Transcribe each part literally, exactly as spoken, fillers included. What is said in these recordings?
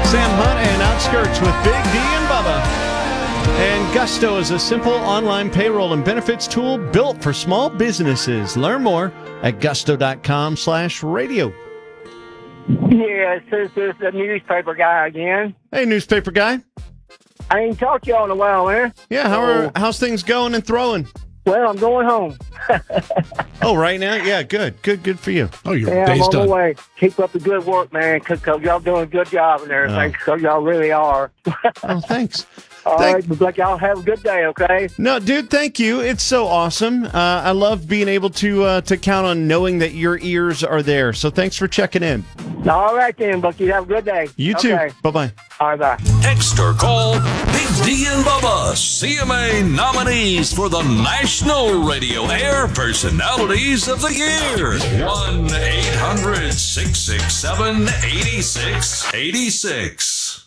Sam Hunt and Outskirts with Big D and Bubba. And Gusto is a simple online payroll and benefits tool built for small businesses. Learn more at gusto.com slash radio. Yeah, this is the newspaper guy again. Hey, newspaper guy. I ain't talked to y'all in a while, man. Yeah, how are, how's things going and throwing? Well, I'm going home. Oh, right now? Yeah, good. Good, good for you. Oh, your yeah, day's I'm on done. my way. Keep up the good work, man, because y'all doing a good job and everything. Oh. So y'all really are. Oh, thanks. All Thank- right, but like y'all have a good day, okay? No, dude, thank you. It's so awesome. Uh, I love being able to uh, to count on knowing that your ears are there. So thanks for checking in. All right then, Bucky. Have a good day. You too. Okay. Bye-bye. All right, bye. Text or call Big D and Bubba, C M A nominees for the National Radio Air Personalities of the Year. one eight hundred six six seven eight six eight six.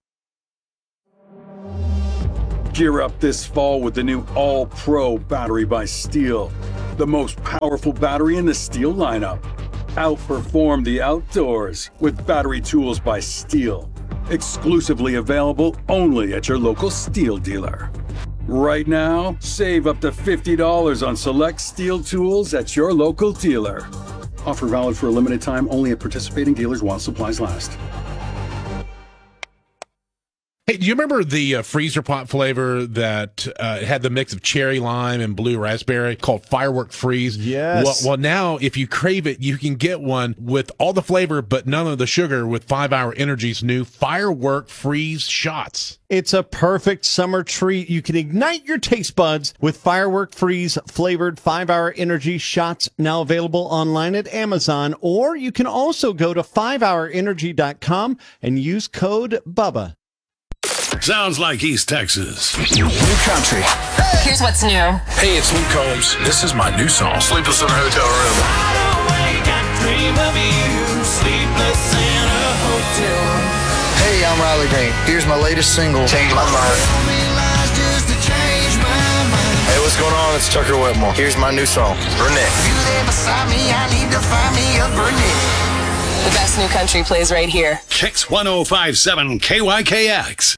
Gear up this fall with the new All-Pro battery by Steel. The most powerful battery in the Steel lineup. Outperform the outdoors with battery tools by Steel. Exclusively available only at your local Steel dealer. Right now, save up to fifty dollars on select Steel tools at your local dealer. Offer valid for a limited time only at participating dealers while supplies last. Hey, do you remember the uh, freezer pot flavor that uh, had the mix of cherry lime and blue raspberry called Firework Freeze? Yes. Well, well, now if you crave it, you can get one with all the flavor but none of the sugar with five hour Energy's new Firework Freeze shots. It's a perfect summer treat. You can ignite your taste buds with Firework Freeze flavored five hour Energy shots, now available online at Amazon, or you can also go to five hour energy dot com and use code BUBBA. Sounds like East Texas. New country. Here's what's new. Hey, it's Luke Combs. This is my new song, Sleepless in a Hotel Room. Hey, I'm Riley Green. Here's my latest single, Change My Mind. Hey, what's going on? It's Tucker Whitmore. Here's my new song, Burnett. The best new country plays right here. Kicks one oh five point seven K Y K X.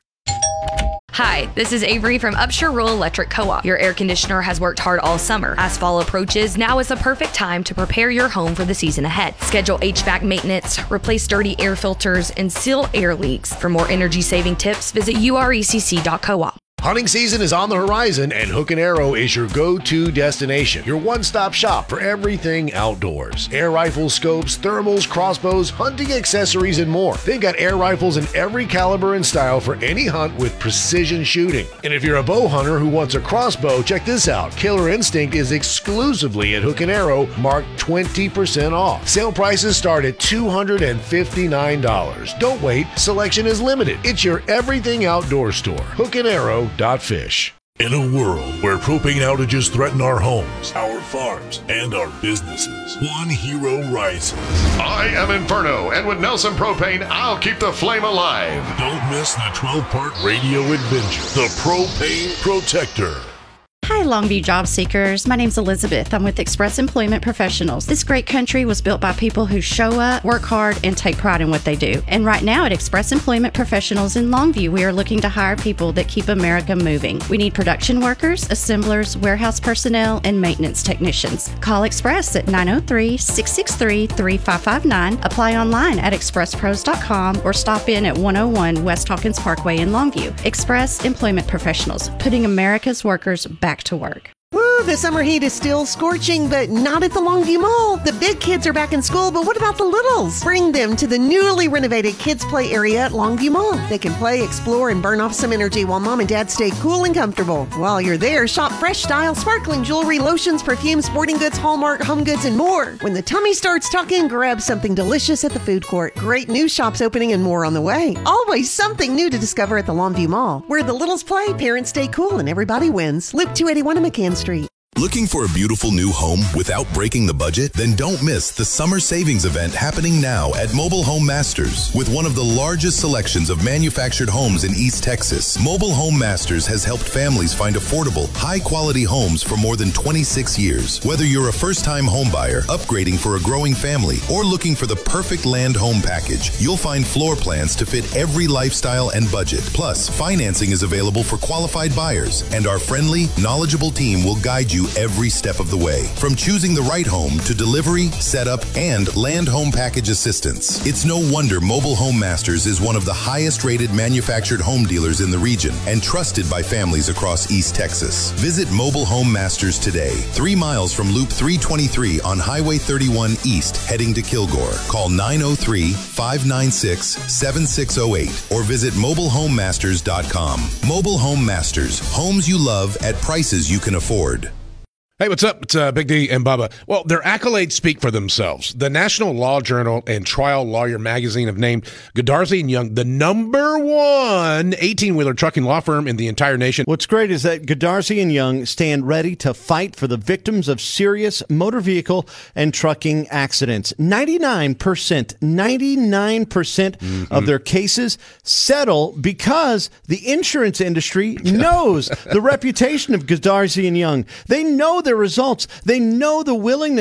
Hi, this is Avery from Upshur Rural Electric Co-op. Your air conditioner has worked hard all summer. As fall approaches, now is the perfect time to prepare your home for the season ahead. Schedule H V A C maintenance, replace dirty air filters, and seal air leaks. For more energy-saving tips, visit U R E C C dot coop. Hunting season is on the horizon, and Hook and Arrow is your go-to destination. Your one-stop shop for everything outdoors. Air rifles, scopes, thermals, crossbows, hunting accessories, and more. They've got air rifles in every caliber and style for any hunt with precision shooting. And if you're a bow hunter who wants a crossbow, check this out. Killer Instinct is exclusively at Hook and Arrow, marked twenty percent off. Sale prices start at two hundred fifty-nine dollars. Don't wait, selection is limited. It's your everything outdoor store. Hook and Arrow. Fish. In a world where propane outages threaten our homes, our farms, and our businesses, one hero rises. I am Inferno, and with Nelson Propane, I'll keep the flame alive. Don't miss the twelve-part radio adventure, The Propane Protector. Hi, Longview job seekers. My name's Elizabeth. I'm with Express Employment Professionals. This great country was built by people who show up, work hard, and take pride in what they do. And right now at Express Employment Professionals in Longview, we are looking to hire people that keep America moving. We need production workers, assemblers, warehouse personnel, and maintenance technicians. Call Express at nine oh three, six six three, three five five nine. Apply online at express pros dot com or stop in at one oh one West Hawkins Parkway in Longview. Express Employment Professionals, putting America's workers back to work. Woo, the summer heat is still scorching, but not at the Longview Mall. The big kids are back in school, but what about the littles? Bring them to the newly renovated kids play area at Longview Mall. They can play, explore, and burn off some energy while mom and dad stay cool and comfortable. While you're there, shop fresh style, sparkling jewelry, lotions, perfumes, sporting goods, Hallmark, home goods, and more. When the tummy starts talking, grab something delicious at the food court. Great new shops opening and more on the way. Always something new to discover at the Longview Mall. Where the littles play, parents stay cool, and everybody wins. Loop two eighty-one on McCann Street. Looking for a beautiful new home without breaking the budget? Then don't miss the summer savings event happening now at Mobile Home Masters. With one of the largest selections of manufactured homes in East Texas, Mobile Home Masters has helped families find affordable, high-quality homes for more than twenty-six years. Whether you're a first-time home buyer, upgrading for a growing family, or looking for the perfect land home package, you'll find floor plans to fit every lifestyle and budget. Plus, financing is available for qualified buyers, and our friendly, knowledgeable team will guide you every step of the way. From choosing the right home to delivery, setup, and land home package assistance. It's no wonder Mobile Home Masters is one of the highest rated manufactured home dealers in the region and trusted by families across East Texas. Visit Mobile Home Masters today, three miles from Loop three twenty-three on Highway thirty-one East, heading to Kilgore. Call nine oh three, five nine six, seven six oh eight or visit mobile home masters dot com. Mobile Home Masters, homes you love at prices you can afford. Hey, what's up? It's uh, Big D and Bubba. Well, their accolades speak for themselves. The National Law Journal and Trial Lawyer Magazine have named Godarzi and Young the number one eighteen-wheeler trucking law firm in the entire nation. What's great is that Godarzi and Young stand ready to fight for the victims of serious motor vehicle and trucking accidents. ninety-nine percent, ninety-nine percent mm-hmm. of their cases settle because the insurance industry knows the reputation of Godarzi and Young. They know their results. They know the willingness